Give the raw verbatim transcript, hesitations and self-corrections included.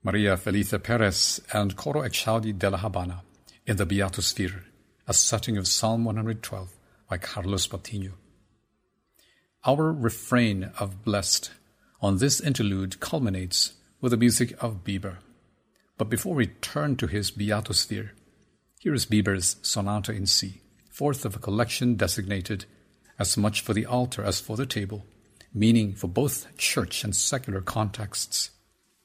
Maria Felicia Perez and Coro Echaudi de la Habana in the Beatosphere, a setting of Psalm one hundred twelve by Carlos Patiño. Our refrain of Blessed on this interlude culminates with the music of Bieber. But before we turn to his Beatosphere, here is Bieber's Sonata in C, fourth of a collection designated as much for the altar as for the table, meaning for both church and secular contexts,